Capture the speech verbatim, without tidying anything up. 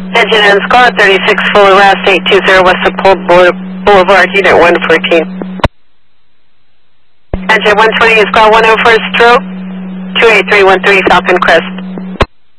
Engine and Squad thirty-six, full arrest, eight two zero West Pole Boulevard, Unit one fourteen. Engine one twenty, Squad one oh for a stroke, two eight three one three Falcon Crest.